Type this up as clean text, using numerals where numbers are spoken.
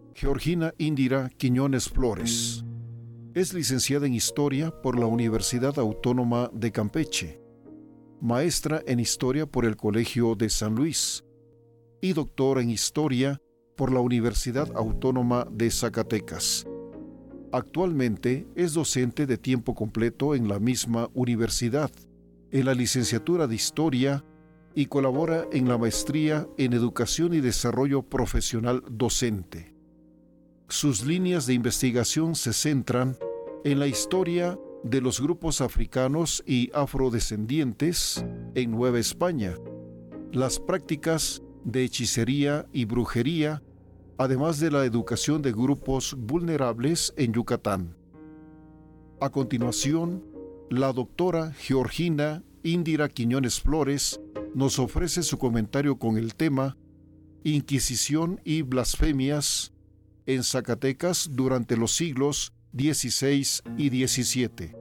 Georgina Indira Quiñones Flores. Es licenciada en Historia por la Universidad Autónoma de Campeche, maestra en Historia por el Colegio de San Luis y doctora en Historia por la Universidad Autónoma de Zacatecas. Actualmente es docente de tiempo completo en la misma universidad, en la licenciatura de Historia, y colabora en la maestría en Educación y Desarrollo Profesional Docente. Sus líneas de investigación se centran en la historia de los grupos africanos y afrodescendientes en Nueva España, las prácticas de hechicería y brujería, además de la educación de grupos vulnerables en Yucatán. A continuación, la doctora Georgina Indira Quiñones Flores nos ofrece su comentario con el tema Inquisición y blasfemias en Zacatecas durante los siglos XVI y XVII.